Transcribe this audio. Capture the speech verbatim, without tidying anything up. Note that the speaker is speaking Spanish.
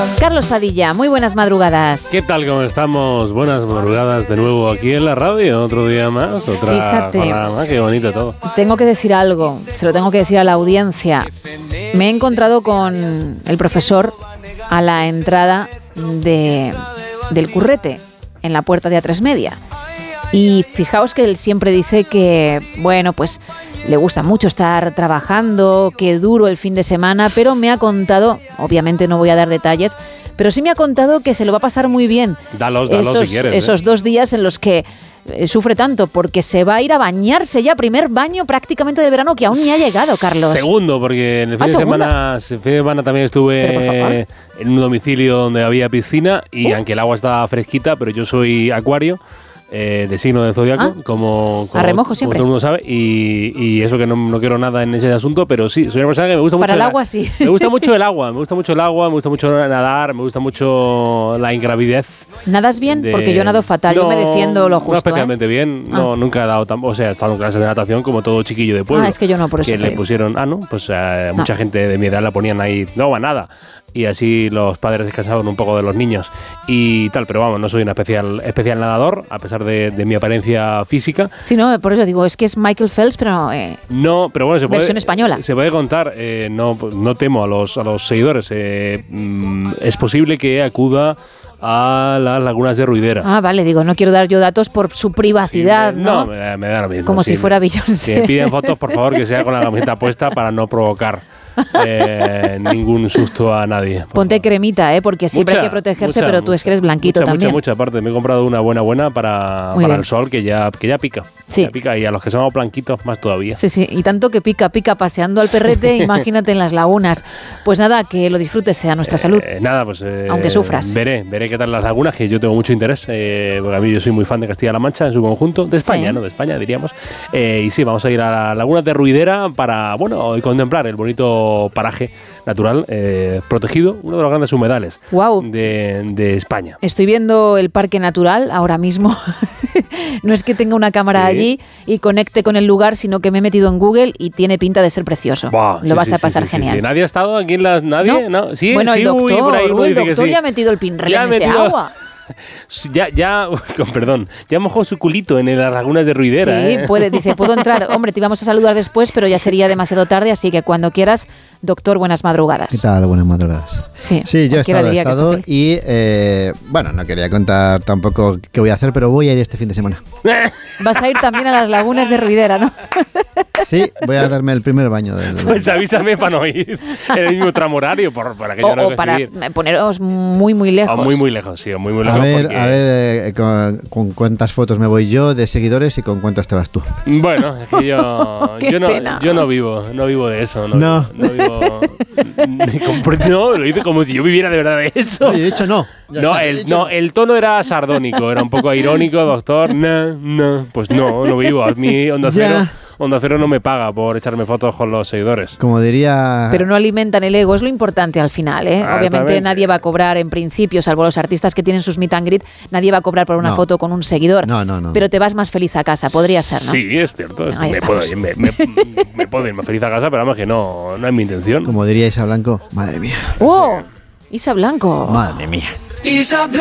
Carlos Padilla, muy buenas madrugadas. ¿Qué tal? ¿Cómo estamos? Buenas madrugadas de nuevo aquí en la radio. Otro día más, otra Fíjate, programa. Qué bonito todo. Tengo que decir algo, se lo tengo que decir a la audiencia. Me he encontrado con el profesor a la entrada de, del Currete, en la puerta de A tres Media. Y fijaos que él siempre dice que, bueno, pues le gusta mucho estar trabajando, que duro el fin de semana, pero me ha contado, obviamente no voy a dar detalles, pero sí me ha contado que se lo va a pasar muy bien. Dalos, dalos esos, si quieres. Esos ¿eh? dos días en los que eh, sufre tanto, porque se va a ir a bañarse ya, primer baño prácticamente de verano que aún ni ha llegado, Carlos. Segundo, porque en el fin, ¿Ah, de, segunda? semana, el fin de semana también estuve en un domicilio donde había piscina y uh. aunque el agua estaba fresquita, pero yo soy acuario. Eh, de signo de zodiaco, ah, como, como, a remojo como siempre. todo el mundo sabe, y, y eso que no, no quiero nada en ese asunto, pero sí, soy una persona que me gusta Para mucho. el la, agua, sí. Me gusta mucho el agua, me gusta mucho el agua, me gusta mucho nadar, me gusta mucho la ingravidez. ¿Nadas bien? De, Porque yo nado fatal, no, yo me defiendo lo justo. No especialmente ¿eh? bien, ah. no, nunca he dado, tam- o sea, he estado en clases de natación como todo chiquillo de pueblo. Ah, es que yo no, por eso Que te le digo. pusieron, ah, no, pues eh, mucha no. gente de mi edad la ponían ahí, no va nada. Y así los padres descansaban un poco de los niños y tal, pero vamos, no soy un especial, especial nadador, a pesar de, de mi apariencia física. Sí, no, por eso digo, es que es Michael Phelps, pero eh, no, pero bueno, se puede, versión española. Se puede contar, eh, no, no temo a los, a los seguidores, eh, mm, es posible que acuda a las lagunas de Ruidera. Ah, vale, digo, no quiero dar yo datos por su privacidad, sí, me, ¿no? No, me, me da lo mismo. Como sí, si fuera me, Beyoncé. Si me piden fotos, por favor, que sea con la camiseta puesta para no provocar eh, ningún susto a nadie. Ponte favor. cremita, ¿eh? Porque siempre mucha, hay que protegerse, mucha, pero tú es que eres blanquito mucha, también. Mucha, mucha, aparte. Me he comprado una buena, buena para, para el sol, que ya, que ya pica. Sí. Ya pica. Y a los que somos blanquitos, más todavía. Sí, sí, y tanto que pica, pica paseando al perrete, imagínate en las lagunas. Pues nada, que lo disfrutes, sea nuestra eh, salud. Nada, pues... Eh, aunque sufras. Veré, veré qué tal las lagunas, que yo tengo mucho interés, eh, porque a mí yo soy muy fan de Castilla-La Mancha en su conjunto, de España, sí. ¿no? De España, diríamos. Eh, y sí, vamos a ir a las lagunas de Ruidera para, bueno, contemplar el bonito paraje natural eh, protegido, uno de los grandes humedales wow. de, de España. Estoy viendo el parque natural ahora mismo. No es que tenga una cámara sí. allí y conecte con el lugar, sino que me he metido en Google y tiene pinta de ser precioso. Wow, Lo sí, vas sí, a pasar sí, sí, genial. Sí, sí. ¿Nadie ha estado aquí en las... ¿Nadie? ¿No? ¿No? Sí, bueno, sí, el doctor, uy, por ahí uno el dice que doctor sí. ya ha metido el pinrel Ya en ha ese metido... agua. Ya, ya, con perdón, ya mojó su culito en las lagunas de Ruidera. Sí, ¿eh? puede, dice, puedo entrar. Hombre, te íbamos a saludar después, pero ya sería demasiado tarde, así que cuando quieras, doctor, buenas madrugadas. ¿Qué tal? Buenas madrugadas. Sí, sí yo he estado, he diría estado y, eh, bueno, no quería contar tampoco qué voy a hacer, pero voy a ir este fin de semana. Vas a ir también a las lagunas de Ruidera, ¿no? Sí, voy a darme el primer baño. Del... Pues avísame para no ir en el mismo tramo horario, por, para que yo o, no o para poneros muy, muy lejos. O muy, muy lejos, sí, muy, muy lejos. A ver, porque... a ver eh, con, con cuántas fotos me voy yo de seguidores y con cuántas te vas tú. Bueno, es que yo, Qué yo, no, pena. yo no vivo, no vivo de eso. No. No. No, vivo, ni compre- no, lo hice como si yo viviera de verdad de eso. No, yo he dicho no. Ya No, está, he el, dicho no, el tono era sardónico, era un poco irónico, doctor. No, no, pues no, no vivo. A mí Onda Ya. Cero, Onda Cero no me paga por echarme fotos con los seguidores. Como diría... Pero no alimentan el ego, es lo importante al final, ¿eh? Ah, Obviamente exactamente. nadie va a cobrar en principio, salvo los artistas que tienen sus meet and greet, nadie va a cobrar por una No. foto con un seguidor. No, no, no. Pero te vas más feliz a casa, podría ser, ¿no? Sí, es cierto. es- Ahí me, puedo, estamos. ir, me, me, me puedo ir más feliz a casa, pero además que no, no es mi intención. Como diría Isa Blanco, madre mía. ¡Oh! Isa Blanco. Madre mía.